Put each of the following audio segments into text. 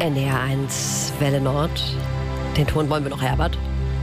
NDR 1 Welle Nord. Den Ton wollen wir noch, Herbert.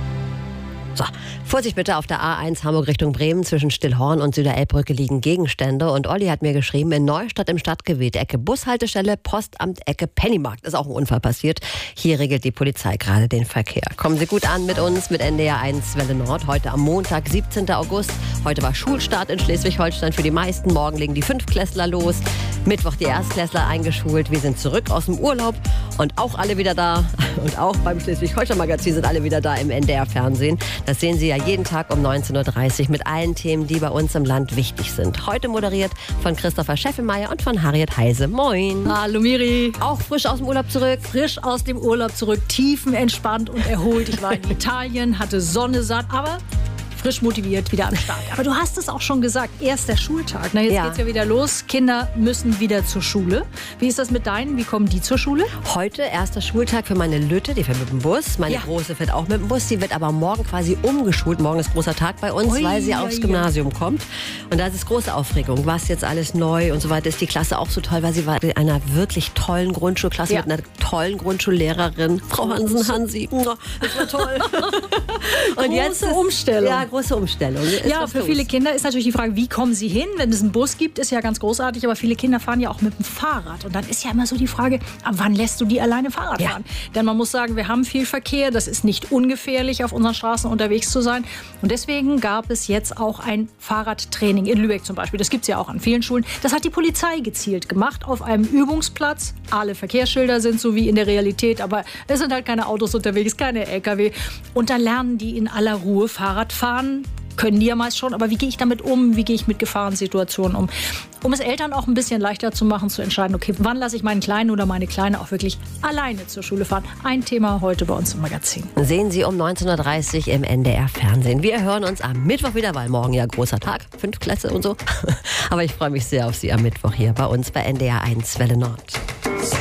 So, Vorsicht bitte, auf der A1 Hamburg Richtung Bremen zwischen Stillhorn und Süderelbbrücke liegen Gegenstände. Und Olli hat mir geschrieben, in Neustadt im Stadtgebiet, Ecke Bushaltestelle, Postamt, Ecke Pennymarkt. Ist auch ein Unfall passiert. Hier regelt die Polizei gerade den Verkehr. Kommen Sie gut an mit uns, mit NDR 1 Welle Nord. Heute am Montag, 17. August. Heute war Schulstart in Schleswig-Holstein für die meisten. Morgen legen die Fünftklässler los. Mittwoch die Erstklässler eingeschult. Wir sind zurück aus dem Urlaub und auch alle wieder da. Und auch beim Schleswig-Holstein-Magazin sind alle wieder da im NDR-Fernsehen. Das sehen Sie ja jeden Tag um 19.30 Uhr mit allen Themen, die bei uns im Land wichtig sind. Heute moderiert von Christopher Scheffelmeier und von Harriet Heise. Moin. Hallo Miri. Auch frisch aus dem Urlaub zurück? Frisch aus dem Urlaub zurück, tiefenentspannt und erholt. Ich war in Italien, hatte Sonne satt, aber frisch motiviert wieder am Start. Aber du hast es auch schon gesagt, erster Schultag. Na, jetzt geht's ja wieder los. Kinder müssen wieder zur Schule. Wie ist das mit deinen? Wie kommen die zur Schule? Heute erster Schultag für meine Lütte, die fährt mit dem Bus. Meine Große fährt auch mit dem Bus. Die wird aber morgen quasi umgeschult. Morgen ist großer Tag bei uns, weil sie aufs Gymnasium kommt. Und da ist es große Aufregung. Was jetzt alles neu und so weiter. Ist die Klasse auch so toll, weil sie war in einer wirklich tollen Grundschulklasse mit einer tollen Grundschullehrerin. Frau Hansi. Das war toll. Und jetzt Umstellung. Ja, große Umstellung. Ja, für viele Kinder ist natürlich die Frage, wie kommen sie hin? Wenn es einen Bus gibt, ist ja ganz großartig, aber viele Kinder fahren ja auch mit dem Fahrrad. Und dann ist ja immer so die Frage, ab wann lässt du die alleine Fahrrad fahren? Denn man muss sagen, wir haben viel Verkehr, das ist nicht ungefährlich, auf unseren Straßen unterwegs zu sein. Und deswegen gab es jetzt auch ein Fahrradtraining in Lübeck zum Beispiel. Das gibt es ja auch an vielen Schulen. Das hat die Polizei gezielt gemacht auf einem Übungsplatz. Alle Verkehrsschilder sind so wie in der Realität, aber es sind halt keine Autos unterwegs, keine LKW. Und da lernen die in aller Ruhe Fahrrad fahren. Können die ja meist schon, aber wie gehe ich damit um? Wie gehe ich mit Gefahrensituationen um? Um es Eltern auch ein bisschen leichter zu machen, zu entscheiden, okay, wann lasse ich meinen Kleinen oder meine Kleine auch wirklich alleine zur Schule fahren? Ein Thema heute bei uns im Magazin. Sehen Sie um 19.30 Uhr im NDR-Fernsehen. Wir hören uns am Mittwoch wieder, weil morgen ja großer Tag, 5. Klasse und so. Aber ich freue mich sehr auf Sie am Mittwoch hier bei uns bei NDR 1 Welle Nord.